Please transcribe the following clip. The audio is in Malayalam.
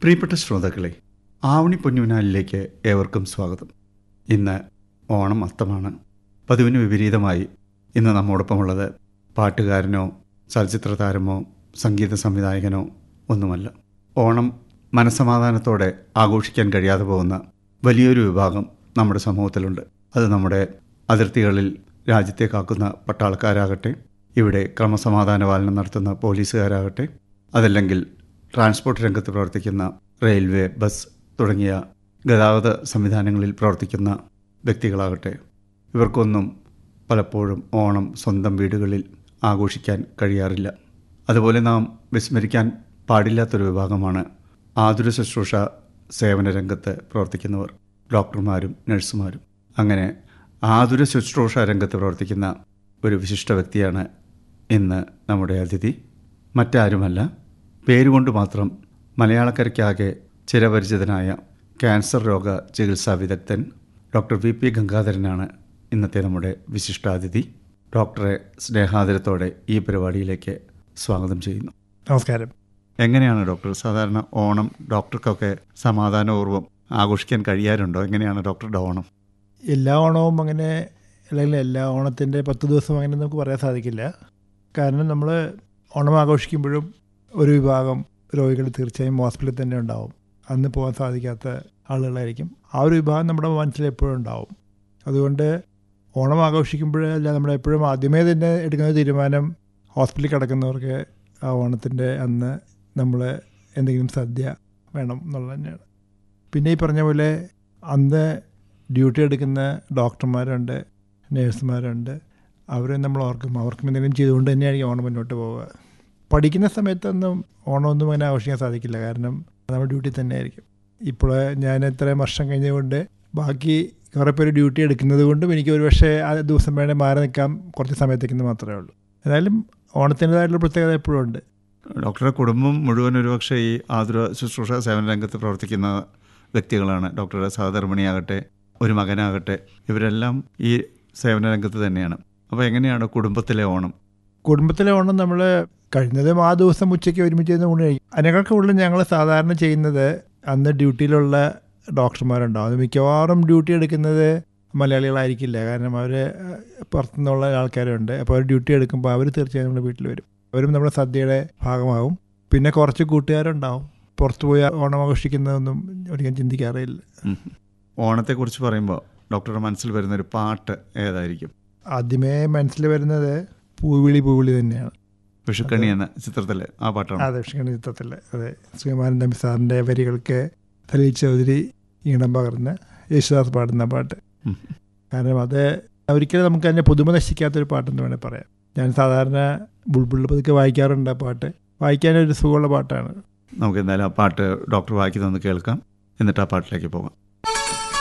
പ്രിയപ്പെട്ട ശ്രോതാക്കളെ, ആവണി പൊന്നുനാലിലേക്ക് ഏവർക്കും സ്വാഗതം. ഇന്ന് ഓണം അത്തമാണ്. പതിവിന് വിപരീതമായി ഇന്ന് നമ്മോടൊപ്പമുള്ളത് പാട്ടുകാരനോ ചലച്ചിത്ര താരമോ സംഗീത സംവിധായകനോ ഒന്നുമല്ല. ഓണം മനസ്സമാധാനത്തോടെ ആഘോഷിക്കാൻ കഴിയാതെ പോകുന്ന വലിയൊരു വിഭാഗം നമ്മുടെ സമൂഹത്തിലുണ്ട്. അത് നമ്മുടെ അതിർത്തികളിൽ രാജ്യത്തെ കാക്കുന്ന പട്ടാളക്കാരാകട്ടെ, ഇവിടെ ക്രമസമാധാന പാലനം നടത്തുന്ന പോലീസുകാരാകട്ടെ, അതല്ലെങ്കിൽ ട്രാൻസ്പോർട്ട് രംഗത്ത് പ്രവർത്തിക്കുന്ന റെയിൽവേ, ബസ് തുടങ്ങിയ ഗതാഗത സംവിധാനങ്ങളിൽ പ്രവർത്തിക്കുന്ന വ്യക്തികളാകട്ടെ, ഇവർക്കൊന്നും പലപ്പോഴും ഓണം സ്വന്തം വീടുകളിൽ ആഘോഷിക്കാൻ കഴിയാറില്ല. അതുപോലെ നാം വിസ്മരിക്കാൻ പാടില്ലാത്തൊരു വിഭാഗമാണ് ആതുര ശുശ്രൂഷ സേവന രംഗത്ത് പ്രവർത്തിക്കുന്നവർ, ഡോക്ടർമാരും നഴ്സുമാരും. അങ്ങനെ ആതുര ശുശ്രൂഷ രംഗത്ത് പ്രവർത്തിക്കുന്ന ഒരു വിശിഷ്ട വ്യക്തിയാണ് ഇന്ന് നമ്മുടെ അതിഥി. മറ്റാരുമല്ല, പേരുകൊണ്ട് മാത്രം മലയാളക്കരയ്ക്കാകെ ചിരപരിചിതനായ ക്യാൻസർ രോഗ ചികിത്സാ വിദഗ്ധൻ ഡോക്ടർ വി.പി. ഗംഗാധരനാണ് ഇന്നത്തെ നമ്മുടെ വിശിഷ്ടാതിഥി. ഡോക്ടറെ സ്നേഹാദരത്തോടെ ഈ പരിപാടിയിലേക്ക് സ്വാഗതം ചെയ്യുന്നു. നമസ്കാരം. എങ്ങനെയാണ് ഡോക്ടർ സാധാരണ ഓണം ഡോക്ടർക്കൊക്കെ സമാധാനപൂർവ്വം ആഘോഷിക്കാൻ കഴിയാറുണ്ടോ? എങ്ങനെയാണ് ഡോക്ടറുടെ ഓണം? എല്ലാ ഓണവും അങ്ങനെ, അല്ലെങ്കിൽ എല്ലാ ഓണത്തിൻ്റെ 10 ദിവസം അങ്ങനെ നമുക്ക് പറയാൻ സാധിക്കില്ല. കാരണം നമ്മൾ ഓണം ആഘോഷിക്കുമ്പോഴും ഒരു വിഭാഗം രോഗികൾ തീർച്ചയായും ഹോസ്പിറ്റലിൽ തന്നെ ഉണ്ടാവും. അന്ന് പോകാൻ സാധിക്കാത്ത ആളുകളായിരിക്കും. ആ ഒരു വിഭാഗം നമ്മുടെ മനസ്സിൽ എപ്പോഴും ഉണ്ടാവും. അതുകൊണ്ട് ഓണം ആഘോഷിക്കുമ്പോഴല്ല നമ്മളെപ്പോഴും ആദ്യമേ തന്നെ എടുക്കുന്ന തീരുമാനം ഹോസ്പിറ്റലിൽ കിടക്കുന്നവർക്ക് ആ ഓണത്തിൻ്റെ അന്ന് നമ്മൾ എന്തെങ്കിലും സദ്യ വേണം എന്നുള്ളത് തന്നെയാണ്. പിന്നെ ഈ പറഞ്ഞ പോലെ അന്ന് ഡ്യൂട്ടി എടുക്കുന്ന ഡോക്ടർമാരുണ്ട്, നേഴ്സുമാരുണ്ട്. അവരെ നമ്മൾ ഓർക്കും, അവർക്കും എന്തെങ്കിലും ചെയ്തുകൊണ്ട് തന്നെയായിരിക്കും ഓണം മുന്നോട്ട് പോവുക. പഠിക്കുന്ന സമയത്തൊന്നും ഓണമൊന്നും അങ്ങനെ ആഘോഷിക്കാൻ സാധിക്കില്ല, കാരണം നമ്മൾ ഡ്യൂട്ടി തന്നെ ആയിരിക്കും. ഇപ്പോൾ ഞാൻ ഇത്രയും വർഷം കഴിഞ്ഞതുകൊണ്ട് ബാക്കി കുറേ പേര് ഡ്യൂട്ടി എടുക്കുന്നത് കൊണ്ടും എനിക്ക് ഒരു പക്ഷേ ആ ദിവസം വേണേൽ മാറി നിൽക്കാം, കുറച്ച് സമയത്തേക്കെന്ന് മാത്രമേ ഉള്ളൂ. ഏതായാലും ഓണത്തിൻ്റെതായിട്ടുള്ള പ്രത്യേകത എപ്പോഴും ഉണ്ട്. ഡോക്ടറുടെ കുടുംബം മുഴുവൻ ഒരുപക്ഷെ ഈ ആതുര ശുശ്രൂഷ സേവന രംഗത്ത് പ്രവർത്തിക്കുന്ന വ്യക്തികളാണ്. ഡോക്ടറുടെ സഹധർമ്മിണിയാകട്ടെ, ഒരു മകനാകട്ടെ, ഇവരെല്ലാം ഈ സേവന രംഗത്ത് തന്നെയാണ്. അപ്പോൾ എങ്ങനെയാണ് കുടുംബത്തിലെ ഓണം? കുടുംബത്തിലെ ഓണം നമ്മൾ കഴിഞ്ഞതും ആ ദിവസം ഉച്ചയ്ക്ക് ഒരുമിച്ച് ഊണ് കഴിക്കും. അതിനേക്കാൾ കൂടുതൽ ഞങ്ങൾ സാധാരണ ചെയ്യുന്നത് അന്ന് ഡ്യൂട്ടിയിലുള്ള ഡോക്ടർമാരുണ്ടാവും. അത് മിക്കവാറും ഡ്യൂട്ടി എടുക്കുന്നത് മലയാളികളായിരിക്കില്ല, കാരണം അവർ പുറത്തുനിന്നുള്ള ആൾക്കാരുണ്ട്. അപ്പോൾ അവർ ഡ്യൂട്ടി എടുക്കുമ്പോൾ അവർ തീർച്ചയായും നമ്മുടെ വീട്ടിൽ വരും. അവരും നമ്മുടെ സദ്യയുടെ ഭാഗമാകും. പിന്നെ കുറച്ച് കൂട്ടുകാരുണ്ടാവും. പുറത്തു പോയി ഓണം ആഘോഷിക്കുന്നതൊന്നും ഒരിക്കലും ചിന്തിക്കാറില്ല. ഓണത്തെക്കുറിച്ച് പറയുമ്പോൾ ഡോക്ടറുടെ മനസ്സിൽ വരുന്നൊരു പാട്ട് ഏതായിരിക്കും? ആദ്യമേ മനസ്സിൽ വരുന്നത് പൂവിളി പൂവിളി തന്നെയാണ്. വിഷുക്കണി എന്ന ചിത്രത്തിലെ ആ പാട്ടാണ്. അതെ, വിഷുക്കണി ചിത്രത്തിലെ. അതെ, ശ്രീമാനൻ തമ്പി സാറിൻ്റെ വരികൾക്ക് സലീൽ ചൗധരി ഈണം പകർന്ന് യേശുദാസ് പാടുന്ന പാട്ട്. കാരണം അത് ഒരിക്കലും നമുക്ക് അതിൻ്റെ പുതുമ നശിക്കാത്തൊരു പാട്ടെന്ന് വേണേൽ പറയാം. ഞാൻ സാധാരണ ബുൾബുളിൽ പതുക്കെ വായിക്കാറുണ്ട്. ആ പാട്ട് വായിക്കാനൊരു സുഖമുള്ള പാട്ടാണ്. നമുക്ക് എന്തായാലും ആ പാട്ട് ഡോക്ടർ വായിക്കുന്നതൊന്ന് കേൾക്കാം, എന്നിട്ട് ആ പാട്ടിലേക്ക് പോകാം.